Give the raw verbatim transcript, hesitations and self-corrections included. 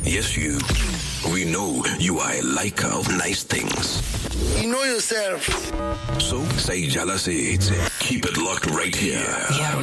Yes, you. We know you are a liker of nice things. You know yourself. So, say Jala says, keep it locked right here. Yeah.